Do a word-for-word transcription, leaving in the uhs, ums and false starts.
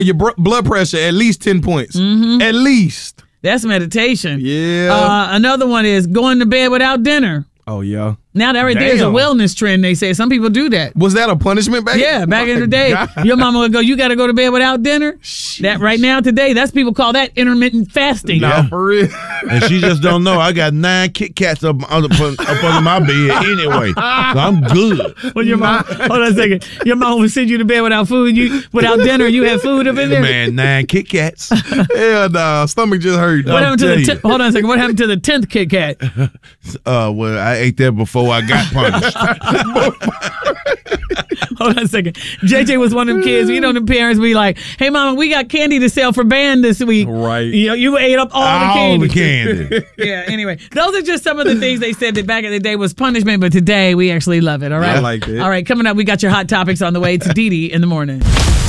your br- blood pressure at least ten points. Mm-hmm. At least. That's meditation. Yeah. Uh, another one is going to bed without dinner. Oh, yeah. Now that right Damn. there is a wellness trend, they say. Some people do that. Was that a punishment back? Yeah, back My in the day. God. Your mama would go, you got to go to bed without dinner? Sheesh. That right now today, that's people call that intermittent fasting. Nah, for real. And she just don't know. I got nine Kit Kats up, up, up under my bed anyway. So I'm good. When your mom, hold on a second. Your mom would send you to bed without food, you without dinner, you had food up in there? Man, nine Kit Kats. Hell nah, stomach just hurt. What happened to the ten, hold on a second. What happened to the tenth Kit Kat? Uh, well, I ate that before I got punished. Hold on a second. J J was one of them kids. You know, the parents be like, "Hey, mama, we got candy to sell for band this week." Right. You know, you ate up all, All the candy. the candy. Yeah. Anyway, those are just some of the things they said that back in the day was punishment, but today we actually love it. All right. I like it. All right. Coming up, we got your hot topics on the way. It's Dee Dee in the morning.